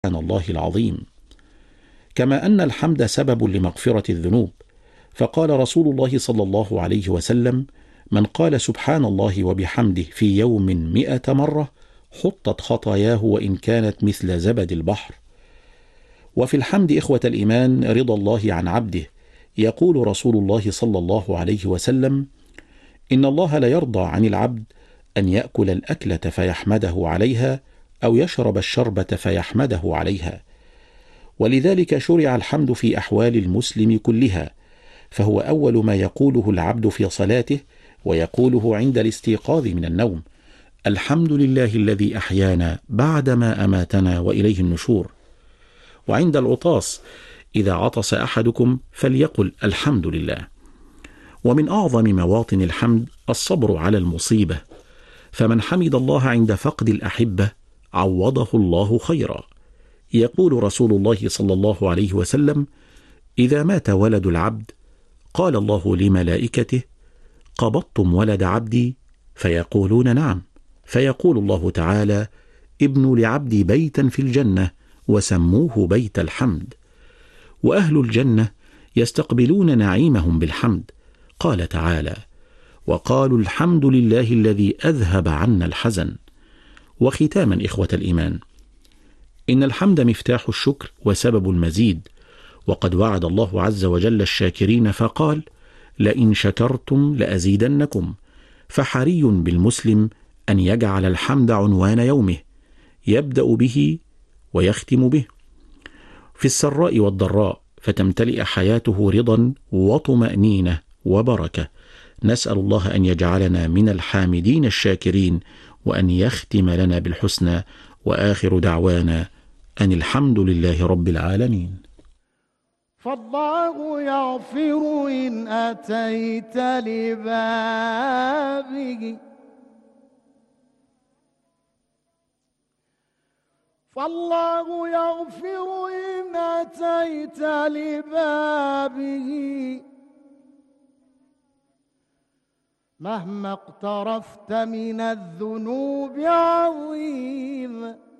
سبحان الله العظيم. كما أن الحمد سبب لمغفرة الذنوب، فقال رسول الله صلى الله عليه وسلم: من قال سبحان الله وبحمده في يوم 100 مرة حطت خطاياه وإن كانت مثل زبد البحر. وفي الحمد إخوة الإيمان رضا الله عن عبده، يقول رسول الله صلى الله عليه وسلم: إن الله لا يرضى عن العبد أن يأكل الأكلة فيحمده عليها أو يشرب الشربة فيحمده عليها. ولذلك شرع الحمد في أحوال المسلم كلها، فهو أول ما يقوله العبد في صلاته، ويقوله عند الاستيقاظ من النوم: الحمد لله الذي أحيانا بعدما أماتنا وإليه النشور. وعند العطاس: إذا عطس أحدكم فليقل الحمد لله. ومن أعظم مواطن الحمد الصبر على المصيبة، فمن حمد الله عند فقد الأحبة عوضه الله خيرا. يقول رسول الله صلى الله عليه وسلم: إذا مات ولد العبد قال الله لملائكته: قبضتم ولد عبدي؟ فيقولون نعم، فيقول الله تعالى: ابنوا لعبدي بيتا في الجنة وسموه بيت الحمد. وأهل الجنة يستقبلون نعيمهم بالحمد. قال تعالى: وقالوا الحمد لله الذي أذهب عنا الحزن. وختاما إخوة الإيمان، إن الحمد مفتاح الشكر وسبب المزيد، وقد وعد الله عز وجل الشاكرين فقال: لئن شكرتم لأزيدنكم. فحري بالمسلم أن يجعل الحمد عنوان يومه، يبدأ به ويختم به في السراء والضراء، فتمتلئ حياته رضا وطمأنينة وبركة. نسأل الله أن يجعلنا من الحامدين الشاكرين، وأن يختم لنا بالحسنى. وآخر دعوانا أن الحمد لله رب العالمين. فالله يغفر إن أتيت لبابه، فالله يغفر إن أتيت لبابه، مهما اقترفت من الذنوب عظيم.